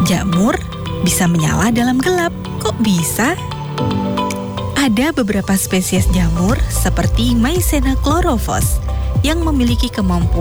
Jamur bisa menyala dalam gelap. Kok bisa? Ada beberapa spesies jamur seperti Mycena chlorophyllus yang memiliki kemampuan